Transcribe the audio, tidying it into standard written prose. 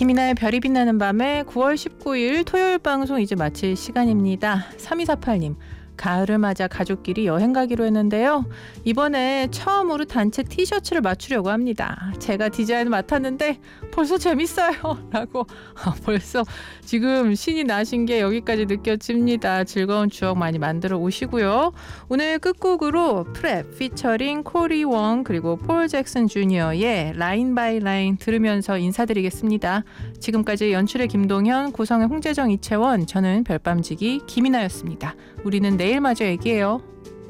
김이나의 별이 빛나는 밤에 9월 19일 토요일 방송 이제 마칠 시간입니다. 3248님, 가을을 맞아 가족끼리 여행 가기로 했는데요. 이번에 처음으로 단체 티셔츠를 맞추려고 합니다. 제가 디자인을 맡았는데 벌써 재밌어요 라고 벌써 지금 신이 나신 게 여기까지 느껴집니다. 즐거운 추억 많이 만들어 오시고요. 오늘 끝곡으로 프랩 피처링 코리 웡 그리고 폴 잭슨 주니어의 라인 바이 라인 들으면서 인사드리겠습니다. 지금까지 연출의 김동현, 구성의 홍재정, 이채원, 저는 별밤지기 김이나였습니다. 우리는 내일 마저 얘기해요.